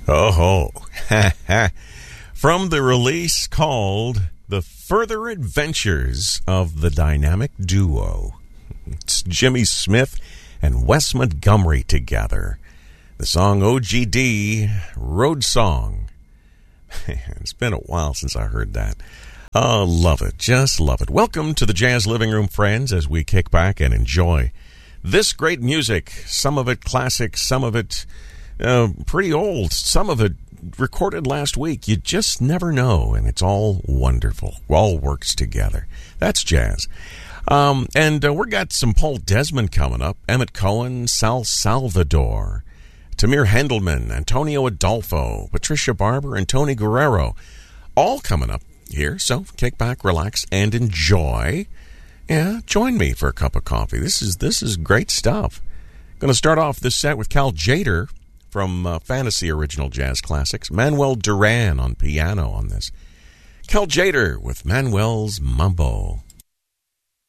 Oh, from the release called The Further Adventures of the Dynamic Duo. It's Jimmy Smith and Wes Montgomery together. The song OGD, Road Song. It's been a while since I heard that. Oh, love it. Just love it. Welcome to the Jazz Living Room, friends, as we kick back and enjoy this great music. Some of it classic, some of it pretty old, some of it recorded last week. You just never know, and it's all wonderful. All works together. That's jazz. And we got some Paul Desmond coming up, Emmett Cohen, Sal Salvador, Tamir Hendelman, Antonio Adolfo, Patricia Barber, and Tony Guerrero, all coming up here. So kick back, relax, and enjoy. Yeah, join me for a cup of coffee. This is great stuff. Going to start off this set with Cal Tjader from Fantasy Original Jazz Classics. Manuel Duran on piano on this. Cal Tjader with Manuel's Mambo.